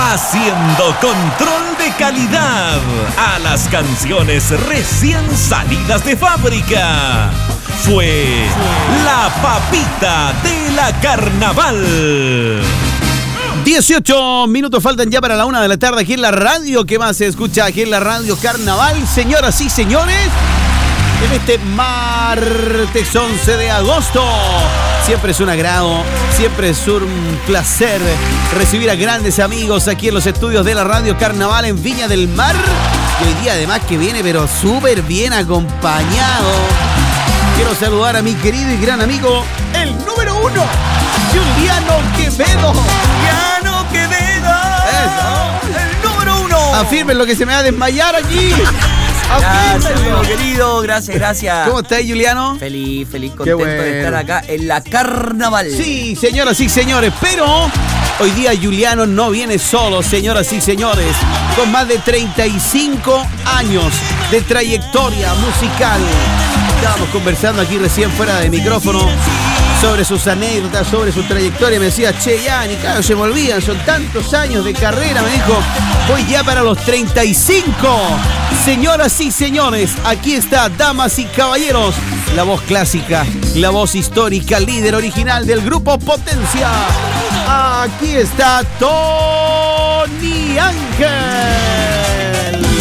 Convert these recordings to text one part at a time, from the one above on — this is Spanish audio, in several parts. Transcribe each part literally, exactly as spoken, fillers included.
haciendo control de calidad a las canciones recién salidas de fábrica. Fue La Papita de la Carnaval. dieciocho minutos faltan ya para la una de la tarde aquí en la radio. ¿Qué más se escucha aquí en la radio Carnaval? Señoras y señores, en este martes once de agosto, siempre es un agrado, siempre es un placer recibir a grandes amigos aquí en los estudios de la radio Carnaval en Viña del Mar. Y hoy día además que viene pero súper bien acompañado. Quiero saludar a mi querido y gran amigo, el número uno, Juliano Quevedo. Juliano Quevedo. Eso. El número uno. Afirmen lo que se me va a desmayar aquí. Gracias, amigo querido. Gracias, gracias. ¿Cómo estás, Juliano? Feliz, feliz, contento bueno. de estar acá en la Carnaval. Sí, señoras y señores, pero hoy día Juliano no viene solo, señoras y señores. Con más de treinta y cinco años de trayectoria musical. Estábamos conversando aquí recién fuera de micrófono sobre sus anécdotas, sobre su trayectoria. Me decía, che, ya, ni claro, se me olvidan, son tantos años de carrera. Me dijo, voy ya para los treinta y cinco. Señoras y señores, aquí está, damas y caballeros, la voz clásica, la voz histórica, líder original del grupo Potencia. Aquí está Tony Ángel.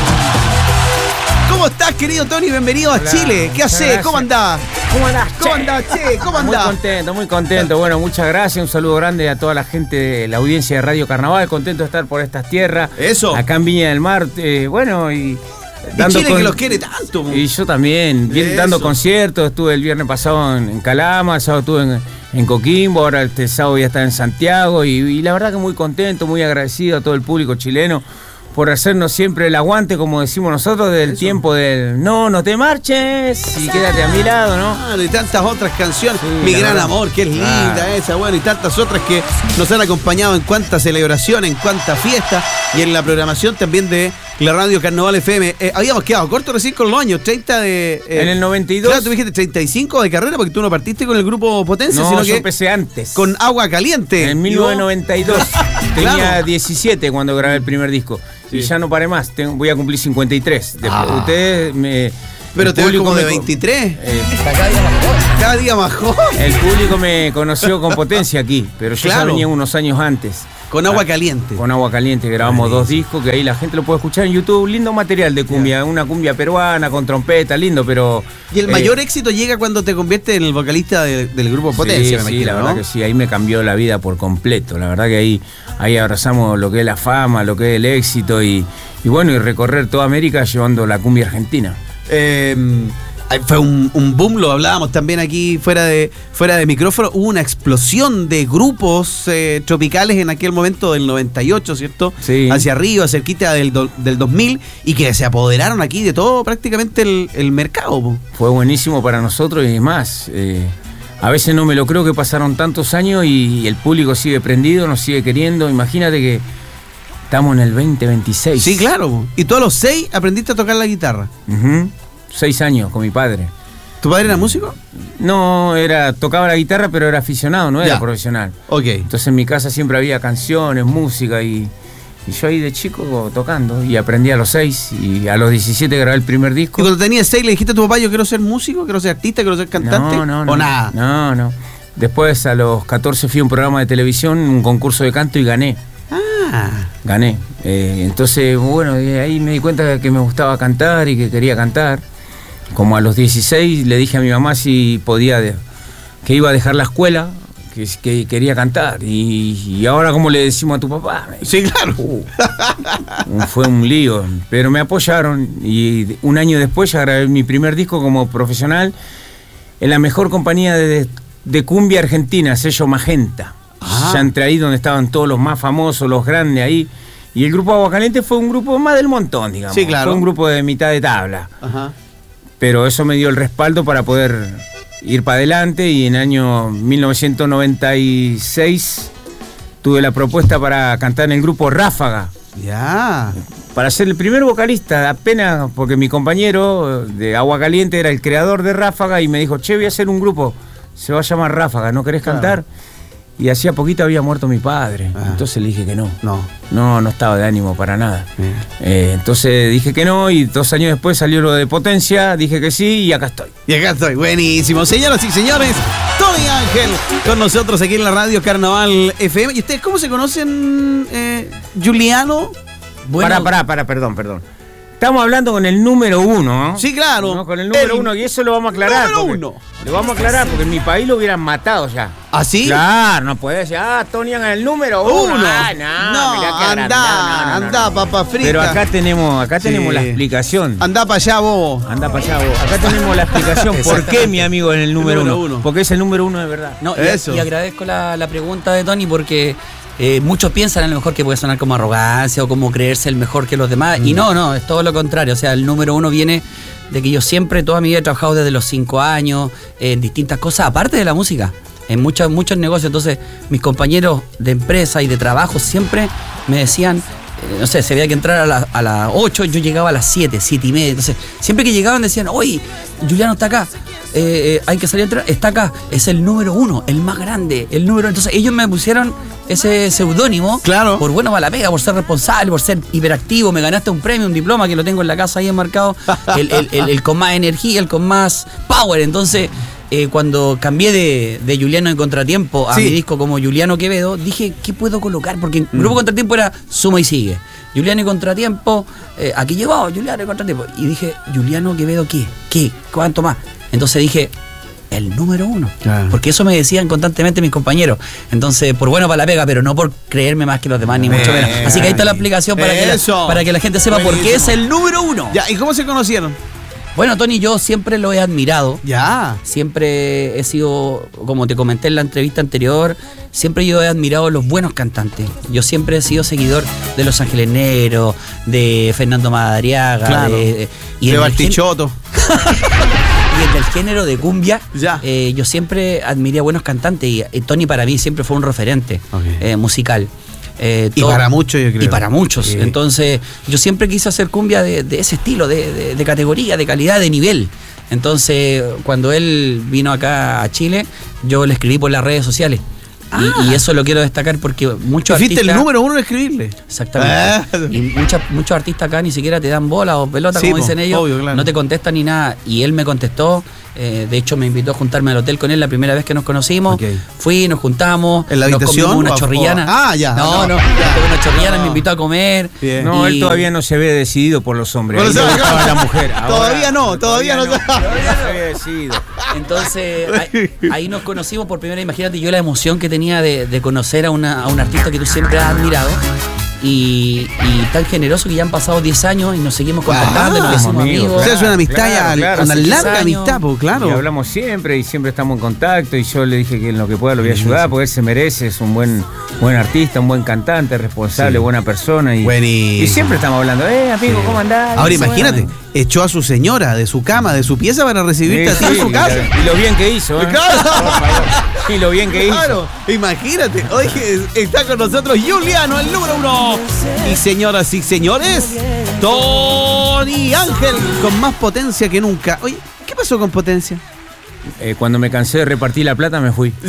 ¿Cómo estás, querido Tony? Bienvenido a Hola, Chile. ¿Qué haces? ¿Cómo andás? ¿Cómo andás? ¿Cómo andás, che? ¿Cómo andás? Muy contento, muy contento. Bueno, muchas gracias. Un saludo grande a toda la gente de la audiencia de Radio Carnaval. Contento de estar por estas tierras. Eso. Acá en Viña del Mar. Eh, bueno, y... Y Chile con... que los quiere tanto. Y yo también. Bien, dando conciertos. Estuve el viernes pasado en, en Calama, el sábado estuve en, en Coquimbo, ahora este sábado ya está en Santiago. Y, y la verdad que muy contento, muy agradecido a todo el público chileno por hacernos siempre el aguante, como decimos nosotros, del Eso. tiempo del no, no te marches y quédate a mi lado, ¿no? Ah, y tantas otras canciones, sí, Mi Gran verdad. Amor, que es linda ah. esa, bueno, y tantas otras que nos han acompañado en cuántas celebraciones, en cuántas fiestas y en la programación también de la radio Carnaval F M. Eh, habíamos quedado corto recién con los años, treinta de... Eh, en el noventa y dos. Claro, tú dijiste treinta y cinco de carrera porque tú no partiste con el grupo Potencia, no, sino yo que... empecé antes. Con Agua Caliente. En mil novecientos noventa y dos. Tenía Claro. diecisiete cuando grabé el primer disco. Sí. Y ya no paré más, tengo, voy a cumplir cincuenta y tres. Después, ah. Ustedes me... Pero te veo como de veintitrés. Eh, cada día más joven. Cada día más joven. El público me conoció con Potencia aquí, pero yo Claro. ya venía unos años antes. Con Agua Caliente. Con Agua Caliente grabamos dos discos que ahí la gente lo puede escuchar en YouTube. Lindo material de cumbia, yeah. una cumbia peruana con trompeta, lindo, pero... Y el eh, mayor éxito llega cuando te conviertes en el vocalista de, del grupo Potencia, sí, me sí, imagino, la ¿no? verdad que sí, ahí me cambió la vida por completo. La verdad que ahí, ahí abrazamos lo que es la fama, lo que es el éxito y, y bueno, y recorrer toda América llevando la cumbia argentina. Eh... Fue un, un boom, lo hablábamos también aquí fuera de, fuera de micrófono. Hubo una explosión de grupos eh, tropicales en aquel momento del noventa y ocho, ¿cierto? Sí. Hacia arriba, cerquita del, do, del dos mil, y que se apoderaron aquí de todo prácticamente el, el mercado. Po. Fue buenísimo para nosotros y más. Eh, a veces no me lo creo que pasaron tantos años y el público sigue prendido, nos sigue queriendo. Imagínate que estamos en el veinte veintiséis. Sí, claro. Po. Y tú a los seis aprendiste a tocar la guitarra. Uh-huh. Seis años con mi padre. ¿Tu padre era músico? No, era tocaba la guitarra, pero era aficionado, no era ya. profesional. Ok. Entonces en mi casa siempre había canciones, música y, y yo ahí de chico tocando y aprendí a los seis y a los diecisiete grabé el primer disco. ¿Y cuando tenías seis le dijiste a tu papá, yo quiero ser músico, quiero ser artista, quiero ser cantante? No, no, no. ¿O nada? No, no. Después a los catorce fui a un programa de televisión, un concurso de canto y gané. Ah. Gané. Eh, entonces, bueno, ahí me di cuenta que me gustaba cantar y que quería cantar. Como a los dieciséis le dije a mi mamá si podía, de, que iba a dejar la escuela, que, que quería cantar. Y, y ahora, ¿cómo le decimos a tu papá? Sí, claro. Uh, fue un lío, pero me apoyaron y un año después ya grabé mi primer disco como profesional en la mejor compañía de, de cumbia argentina, sello Magenta. Ah. Ya entré ahí donde estaban todos los más famosos, los grandes ahí. Y el grupo Agua Caliente fue un grupo más del montón, digamos. Sí, claro. Fue un grupo de mitad de tabla. Ajá. Pero eso me dio el respaldo para poder ir para adelante y en el año mil novecientos noventa y seis tuve la propuesta para cantar en el grupo Ráfaga. Ya. Para ser el primer vocalista, apenas porque mi compañero de Agua Caliente era el creador de Ráfaga y me dijo, che, voy a hacer un grupo, se va a llamar Ráfaga, ¿no querés cantar? Claro. y hacía poquito había muerto mi padre. Ah. Entonces le dije que no. No. No, no estaba de ánimo para nada. Sí. Eh, entonces dije que no y dos años después salió lo de Potencia, dije que sí y acá estoy. Y acá estoy, buenísimo. Señoras y señores, Tony Ángel con nosotros aquí en la radio Carnaval F M. ¿Y ustedes cómo se conocen, eh, Juliano? Bueno, pará, pará, pará, perdón, perdón. Estamos hablando con el número uno, ¿no? Sí, claro. ¿No? Con el número el uno, y eso lo vamos a aclarar. Número uno. Lo vamos a aclarar porque en mi país lo hubieran matado ya. ¿Ah, sí? Claro, no puede decir, ah, Tony Ángel, el número uno. uno. Ah, no, no, mirá que andá, no, no, andá, no, no. papa frita. Pero acá tenemos, acá sí. tenemos la explicación. Andá para allá vos. Andá para allá vos. Acá tenemos la explicación por qué mi amigo es el número, el número uno. uno. Porque es el número uno de verdad. No, y, y agradezco la, la pregunta de Tony porque eh, muchos piensan a lo mejor que puede sonar como arrogancia o como creerse el mejor que los demás. Mm. Y no, no, es todo lo contrario. O sea, el número uno viene de que yo siempre, toda mi vida he trabajado desde los cinco años en distintas cosas, aparte de la música, en muchos, muchos negocios. Entonces, mis compañeros de empresa y de trabajo siempre me decían, eh, no sé, se había que entrar a, la, a las ocho, yo llegaba a las siete, siete y media. Entonces, siempre que llegaban decían, oye, Juliano está acá. Eh, eh, hay que salir a entrar, está acá, es el número uno, el más grande, el número. Entonces ellos me pusieron ese seudónimo, claro, por bueno para la pega, por ser responsable, por ser hiperactivo. Me ganaste un premio, un diploma que lo tengo en la casa ahí enmarcado, el, el, el, el con más energía, el con más power. Entonces eh, cuando cambié de, de Juliano en Contratiempo a sí. mi disco como Juliano Quevedo, dije, ¿qué puedo colocar? Porque mm. Grupo Contratiempo era Suma y Sigue. Juliano y Contratiempo, eh, aquí llegó Juliano y Contratiempo. Y dije, ¿Juliano Quevedo qué? ¿Qué? ¿Cuánto más? Entonces dije, el número uno. Claro. Porque eso me decían constantemente mis compañeros. Entonces, por bueno para la pega, pero no por creerme más que los demás, ni mucho menos. Así que ahí está la explicación para, que la, para que la gente sepa buenísimo. Por qué es el número uno. Ya, ¿y cómo se conocieron? Bueno, Tony, yo siempre lo he admirado. Ya. Siempre he sido, como te comenté en la entrevista anterior, siempre yo he admirado a los buenos cantantes. Yo siempre he sido seguidor de Los Ángeles Negros, de Fernando Madariaga, claro. de, y de Bartichotto. Y en el género de cumbia, ya. Eh, yo siempre admiré a buenos cantantes y, y Tony para mí siempre fue un referente okay. eh, musical. Eh, y todo, para muchos, yo creo. Y para muchos. Sí. Entonces, yo siempre quise hacer cumbia de, de ese estilo, de, de, de categoría, de calidad, de nivel. Entonces, cuando él vino acá a Chile, yo le escribí por las redes sociales. Ah. Y, y eso lo quiero destacar porque muchos artistas... ¿Fuiste el número uno en escribirle? Exactamente. Ah. Y muchos, muchos artistas acá ni siquiera te dan bola o pelota, sí, como dicen ellos. Obvio, claro. No te contestan ni nada. Y él me contestó. Eh, de hecho, me invitó a juntarme al hotel con él la primera vez que nos conocimos. Okay. Fui, nos juntamos. ¿En la habitación? Nos comimos una chorrillana. Ah, ya. No, no. no una chorrillana, no. Me invitó a comer. Bien. No, y... él todavía no se había decidido por los hombres. Ahí no estaba la mujer. Ahora, todavía no, todavía, todavía no. no. Todavía no se había decidido. Entonces, ahí, ahí nos conocimos por primera vez. Imagínate yo la emoción que tenía de, de conocer a, una, a un artista que tú siempre has admirado. Y, y tan generoso que ya han pasado diez años y nos seguimos contactando, ah, nos hicimos amigos. Claro, o sea, es una amistad claro, ya, claro, una larga amistad, pues, claro. Y hablamos siempre y siempre estamos en contacto y yo le dije que en lo que pueda lo voy a ayudar porque él se merece, es un buen, buen artista, un buen cantante, responsable, sí. buena persona. Y, y siempre estamos hablando, eh, amigo, sí. ¿cómo andás? Ahora imagínate, bueno. echó a su señora de su cama, de su pieza para recibirte sí, así sí, en su casa. Y lo bien que hizo, ¿eh? Claro. Por favor. Y lo bien que claro, hizo. Imagínate, oye, está con nosotros Juliano, el número uno. Y señoras y señores, Tony Ángel, con más potencia que nunca. Oye, ¿qué pasó con potencia? Eh, cuando me cansé de repartir la plata, me fui.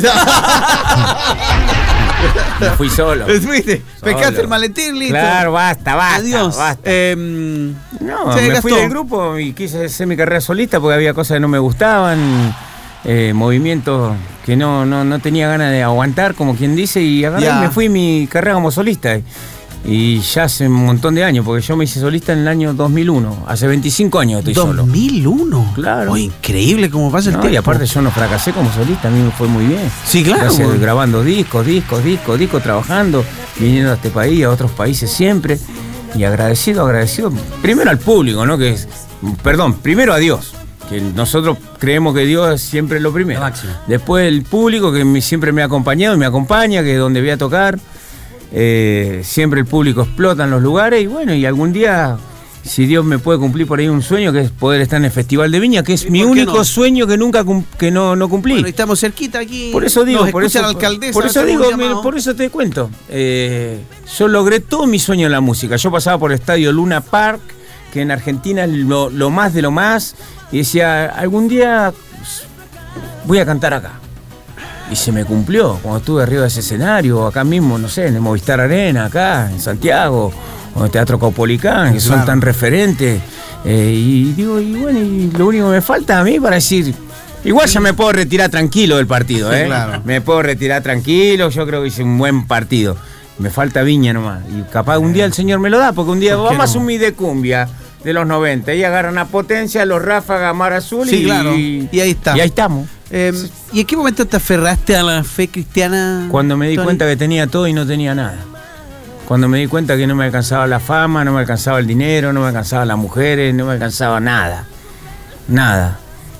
Me fui solo. ¿Viste? Pescaste el maletín, listo. Claro, basta, basta. Adiós. Basta. Eh, no, me gastó. Fui del grupo y quise hacer mi carrera solista porque había cosas que no me gustaban. Eh, movimientos que no, no, no tenía ganas de aguantar, como quien dice, y agarré y me fui mi carrera como solista. Y ya hace un montón de años, porque yo me hice solista en el año dos mil uno. Hace veinticinco años estoy solo. ¿dos mil uno? Claro. Oh, increíble cómo pasa el no, tiempo. Y aparte yo no fracasé como solista, a mí me fue muy bien. Sí, claro. Gracias, bueno. Grabando discos, discos, discos, discos, trabajando, viniendo a este país, a otros países siempre. Y agradecido, agradecido, primero al público, ¿no? Que es, perdón, primero a Dios. Que nosotros creemos que Dios es siempre lo primero. Después el público que me, siempre me ha acompañado y me acompaña, que es donde voy a tocar. Eh, siempre el público explota en los lugares y bueno, y algún día, si Dios me puede cumplir por ahí un sueño, que es poder estar en el Festival de Viña, que es mi único no? sueño que nunca que no, no cumplí. Bueno, estamos cerquita aquí. Por eso digo, por eso, la alcaldesa, por eso digo, me, por eso te cuento. Eh, yo logré todo mi sueño en la música. Yo pasaba por el estadio Luna Park, que en Argentina es lo, lo más de lo más, y decía, algún día voy a cantar acá. y se me cumplió. Cuando estuve arriba de ese escenario, acá mismo, no sé, en el Movistar Arena, acá, en Santiago, o en el Teatro Caupolicán, que son Claro. tan referentes. Eh, y digo, y bueno, y lo único que me falta a mí para decir... Igual ya me puedo retirar tranquilo del partido, Sí, ¿eh? claro. Me puedo retirar tranquilo, yo creo que hice un buen partido. Me falta Viña nomás. Y capaz un día el señor me lo da, porque un día ¿Por qué vamos a no? asumir de cumbia de los noventa. Y agarran a Potencia, los Ráfagas, Mar Azul Sí, y, claro. Y ahí está. Y ahí estamos. Eh, ¿Y en qué momento te aferraste a la fe cristiana? Cuando me di Tony? cuenta que tenía todo y no tenía nada. Cuando me di cuenta que no me alcanzaba la fama, no me alcanzaba el dinero, no me alcanzaban las mujeres, no me alcanzaba nada. Nada.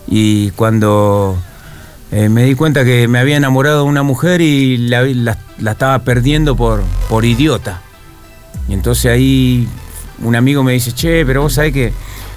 Y cuando eh, me di cuenta que me había enamorado de una mujer y la, la, la estaba perdiendo por, por idiota. Y entonces ahí un amigo me dice, che, pero vos sabés que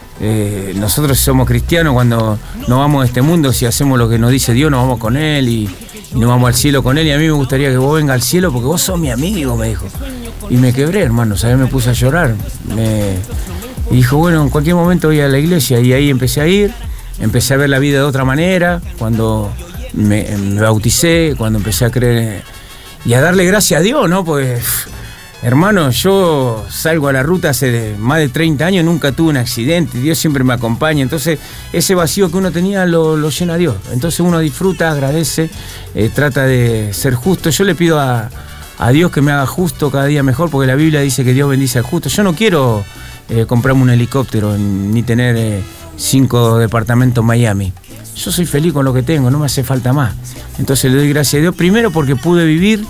eh, nosotros somos cristianos, cuando nos vamos de este mundo, si hacemos lo que nos dice Dios, nos vamos con Él y, y nos vamos al cielo con Él. Y a mí me gustaría que vos vengas al cielo porque vos sos mi amigo, me dijo. Y me quebré, hermano, ¿sabés? Me puse a llorar. Me... Y dijo, bueno, en cualquier momento voy a la iglesia. Y ahí empecé a ir, empecé a ver la vida de otra manera, cuando me, me bauticé, cuando empecé a creer y a darle gracias a Dios, ¿no? Pues, hermano, yo salgo a la ruta hace más de treinta años, nunca tuve un accidente, Dios siempre me acompaña. Entonces, ese vacío que uno tenía lo, lo llena Dios. Entonces uno disfruta, agradece, eh, trata de ser justo. Yo le pido a, a Dios que me haga justo cada día mejor, porque la Biblia dice que Dios bendice al justo. Yo no quiero eh, comprarme un helicóptero ni tener eh, cinco departamentos en Miami. Yo soy feliz con lo que tengo, no me hace falta más. Entonces le doy gracias a Dios, primero porque pude vivir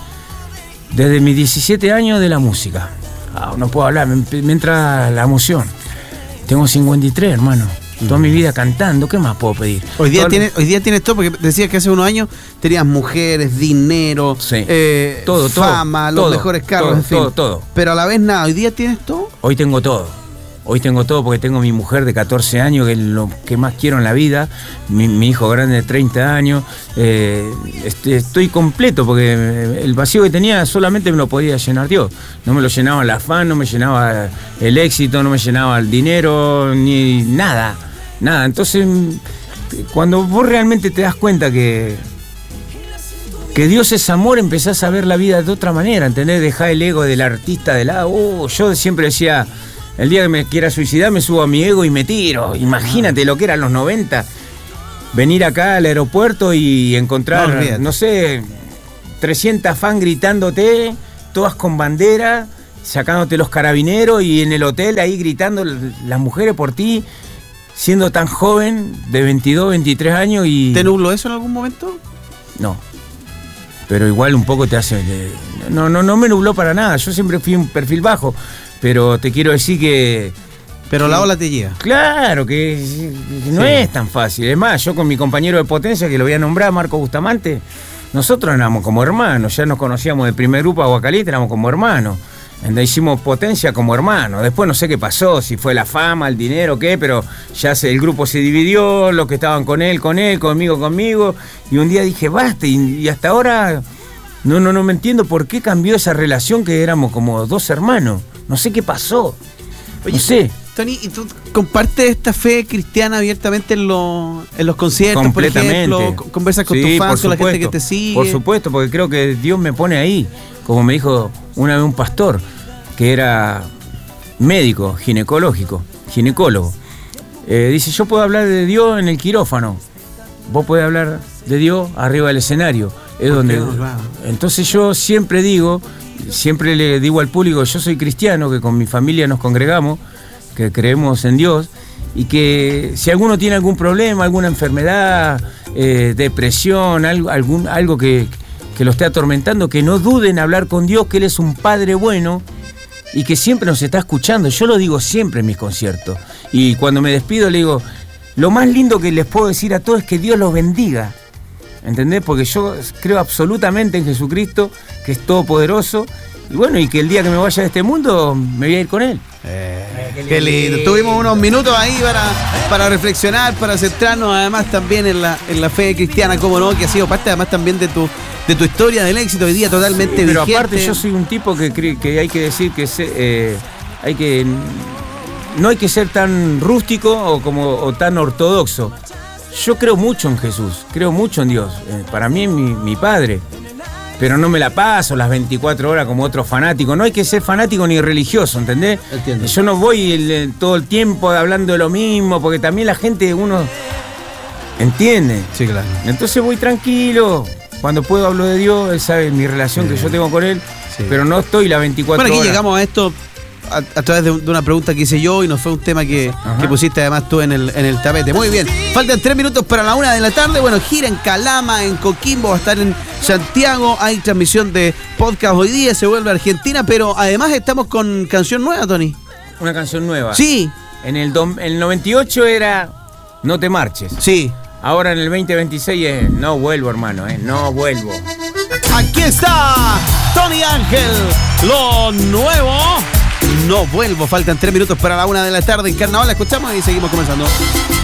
desde mis diecisiete años de la música. Ah, no puedo hablar, me, me entra la emoción. Tengo cincuenta y tres, hermano. Toda mi vida cantando, ¿qué más puedo pedir? Hoy día, Todo- tienes, hoy día tienes todo, porque decías que hace unos años tenías mujeres, dinero, Sí. eh, Todo, todo, fama, los todo, mejores carros, todo, en fin. todo, todo. Pero a la vez nada, hoy día tienes todo. Hoy tengo todo. Hoy tengo todo porque tengo mi mujer de catorce años, que es lo que más quiero en la vida. Mi, mi hijo grande de treinta años. Eh, est- estoy completo porque el vacío que tenía solamente me lo podía llenar Dios. No me lo llenaba el afán, no me llenaba el éxito, no me llenaba el dinero, ni nada. Nada. Entonces, cuando vos realmente te das cuenta que, que Dios es amor, empezás a ver la vida de otra manera, ¿entendés? Dejá el ego del artista de lado. Uh, yo siempre decía, el día que me quiera suicidar me subo a mi ego y me tiro. Imagínate lo que eran los noventa. Venir acá al aeropuerto y encontrar, No, no, olvídate. sé, trescientas fans gritándote, todas con bandera, sacándote los carabineros y en el hotel ahí gritando las mujeres por ti, siendo tan joven, de veintidós, veintitrés años y... ¿Te nubló eso en algún momento? No. Pero igual un poco te hace... de- No, no, no me nubló para nada. Yo siempre fui un perfil bajo. Pero te quiero decir que... Pero Sí. la ola te llega. Claro, que, que no Sí. es tan fácil. Es más, yo con mi compañero de Potencia, que lo voy a nombrar, Marco Bustamante, nosotros éramos como hermanos. Ya nos conocíamos del primer grupo Aguacaliente, éramos como hermanos. Entonces hicimos Potencia como hermanos. Después no sé qué pasó, si fue la fama, el dinero, qué, pero ya se, el grupo se dividió, los que estaban con él, con él, conmigo, conmigo. Y un día dije, basta, y, y hasta ahora no, no, no me entiendo por qué cambió esa relación que éramos como dos hermanos. No sé qué pasó. Oye, no sé. Tony, ¿y tú compartes esta fe cristiana abiertamente en, los en los conciertos, por Completamente. ejemplo? Co- ¿Conversas con Sí, tus fans, por con la gente que supuesto, te sigue? Por supuesto, porque creo que Dios me pone ahí. Como me dijo una vez un pastor, que era médico, ginecológico, ginecólogo. Eh, dice, yo puedo hablar de Dios en el quirófano. Vos podés hablar de Dios arriba del escenario. Es donde. no? Claro. Entonces yo siempre digo, siempre le digo al público, yo soy cristiano, que con mi familia nos congregamos, que creemos en Dios, y que si alguno tiene algún problema, alguna enfermedad, eh, depresión, algo, algún, algo que, que lo esté atormentando, que no duden en hablar con Dios, que Él es un Padre bueno y que siempre nos está escuchando. Yo lo digo siempre en mis conciertos. Y cuando me despido le digo, lo más lindo que les puedo decir a todos es que Dios los bendiga. ¿Entendés? Porque yo creo absolutamente en Jesucristo, que es todopoderoso. Y bueno, y que el día que me vaya de este mundo, me voy a ir con Él. Eh, qué lindo. Tuvimos unos minutos ahí para, para reflexionar, para centrarnos además también en la, en la fe cristiana, como no, que ha sido parte además también de tu, de tu historia del éxito hoy día totalmente Sí, pero vigente. aparte yo soy un tipo que cree que hay que decir que se, eh, hay que no hay que ser tan rústico o como o tan ortodoxo. yo creo mucho en Jesús, creo mucho en Dios. Eh, para mí es mi, mi padre. Pero no me la paso las veinticuatro horas como otro fanático. No hay que ser fanático ni religioso, ¿entendés? Entiendo. Yo no voy el, el, todo el tiempo hablando de lo mismo, porque también la gente, uno entiende. Sí, claro. Entonces voy tranquilo. Cuando puedo hablo de Dios, él sabe mi relación Sí. que yo tengo con él, Sí. pero no estoy las veinticuatro Bueno, aquí horas. llegamos a esto a, a través de, un- de una pregunta que hice yo y no fue un tema que, que pusiste además tú en el, en el tapete. Muy bien. Faltan tres minutos para la una de la tarde. Bueno, gira en Calama, en Coquimbo, va a estar en Santiago. Hay transmisión de podcast hoy día, se vuelve a Argentina, pero además estamos con canción nueva, Tony. Una canción nueva. Sí, En el, dom- el noventa y ocho era No te marches. sí. Ahora en el veinte veintiséis es No vuelvo, hermano, eh, no vuelvo. Aquí está Tony Ángel, lo nuevo. No vuelvo, faltan tres minutos para la una de la tarde en Carnaval. La escuchamos y seguimos conversando.